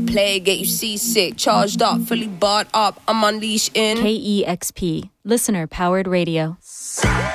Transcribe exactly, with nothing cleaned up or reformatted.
play, get you seasick. Charged up, fully barred up, I'm unleashed in K E X P, listener-powered radio.